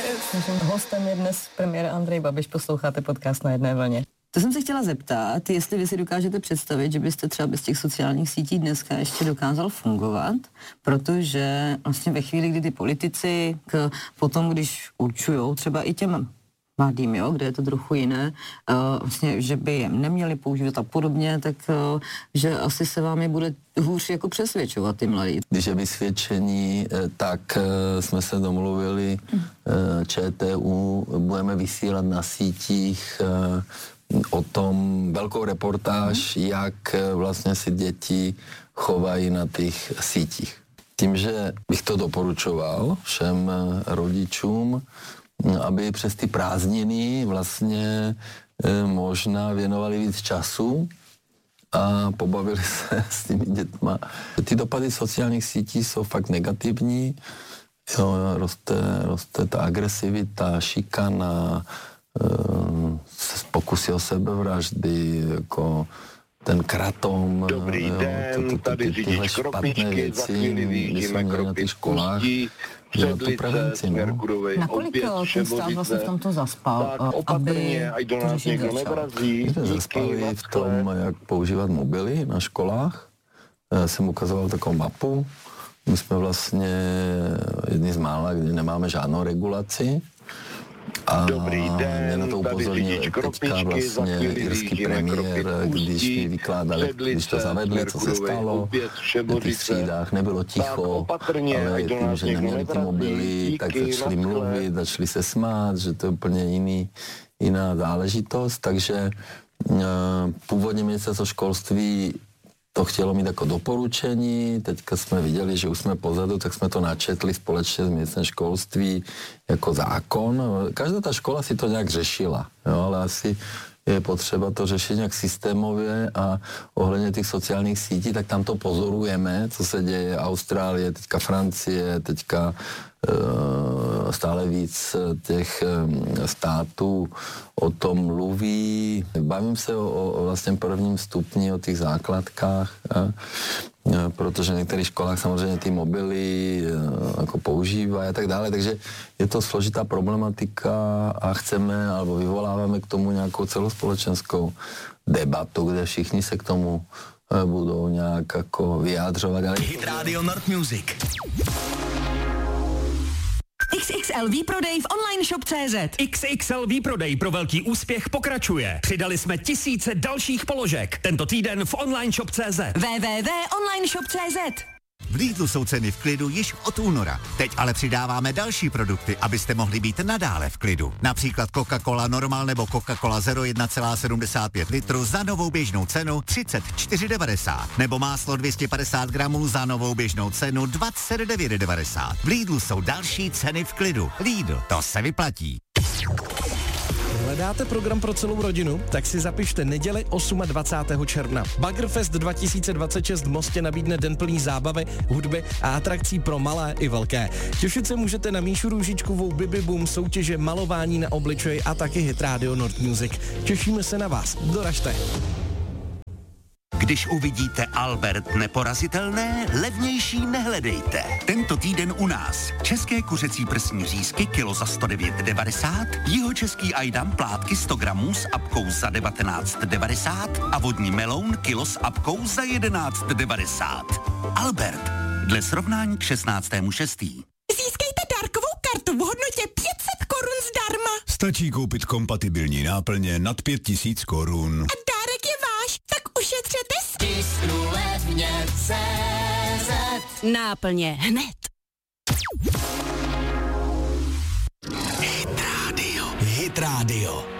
Naším hostem je dnes premiér Andrej Babiš, posloucháte podcast Na jedné vlně. To jsem se chtěla zeptat, jestli vy si dokážete představit, že byste třeba bez těch sociálních sítí dneska ještě dokázal fungovat, protože vlastně ve chvíli, kdy ty politici potom, když určujou třeba i těm mladým, jo, kde je to trochu jiné, vlastně, že by je neměli používat a podobně, tak že asi se vám je bude hůř jako přesvědčovat ty mladí. Když je vysvědčení, tak jsme se domluvili, ČTU, budeme vysílat na sítích o tom velkou reportáž, jak vlastně si děti chovají na těch sítích. Tím, že bych to doporučoval všem rodičům, aby přes ty prázdniny vlastně možná věnovali víc času a pobavili se s těmi dětma. Ty dopady sociálních sítí jsou fakt negativní, jo, roste ta agresivita, šikana, pokusy o sebevraždy, jako ten kratom. Dobrý den, tady řidič Kropničky, za chvíli vyjíždíme Kropnic Ústí, Předlice, Merkurovej, nakolik ten stát vlastně v tomto zaspal? Tak opatrně, ať do nás někdo nevrazí. My jsme zaspali v tom, jak používat mobily na školách. Já jsem ukazoval takovou mapu. My jsme vlastně jedni z mála, kde nemáme žádnou regulaci. A dobrý den, na to upozornil teďka vlastně irský premiér, když mi vykládali, když to zavedli, co se stalo, v těch třídách nebylo ticho, ale tím, že neměli ty mobily, tak začali mluvit, začali se smát, že to je úplně jiná záležitost, takže původně ministerstvo školství to chtělo mít jako doporučení, teďka jsme viděli, že už jsme pozadu, tak jsme to načetli společně s ministerstvem školství jako zákon. Každá ta škola si to nějak řešila, jo, ale asi je potřeba to řešit nějak systémově a ohledně těch sociálních sítí, tak tam to pozorujeme, co se děje, Austrálie, teďka Francie, teďka stále víc těch států o tom mluví. Bavím se o vlastně prvním stupni, o těch základkách, protože v některých školách samozřejmě ty mobily jako používají a tak dále, takže je to složitá problematika a chceme, alebo vyvoláváme k tomu nějakou celospolečenskou debatu, kde všichni se k tomu budou nějak jako vyjádřovat. Hit Radio Nord Music. XXL výprodej v online shop.cz. XXL výprodej pro velký úspěch pokračuje. Přidali jsme tisíce dalších položek. Tento týden v online shop.cz. www.onlineshop.cz. V Lidlu jsou ceny v klidu již od února. Teď ale přidáváme další produkty, abyste mohli být nadále v klidu. Například Coca-Cola Normal nebo Coca-Cola Zero 1,75 litru za novou běžnou cenu 34,90. Nebo máslo 250 gramů za novou běžnou cenu 29,90. V Lidlu jsou další ceny v klidu. Lidl, to se vyplatí. Hledáte program pro celou rodinu? Tak si zapište neděli 28. června. Baggerfest 2026 v Mostě nabídne den plný zábavy, hudby a atrakcí pro malé i velké. Těšit se můžete na Míšu Růžičkovou, Bibi Boom, soutěže, malování na obličeji a taky Hit Radio Nord Music. Těšíme se na vás. Doražte. Když uvidíte Albert neporazitelné, levnější nehledejte. Tento týden u nás. České kuřecí prsní řízky kilo za 109,90, jihočeský ajdam plátky 100 gramů s apkou za 19,90 a vodní meloun kilo s apkou za 11,90. Albert. Dle srovnání k 16.6. Získejte dárkovou kartu v hodnotě 500 korun zdarma. Stačí koupit kompatibilní náplně nad 5000 korun. A dárek je váš, tak ušetřete s Tisknu levně CZ. náplně hned. Hit Radio.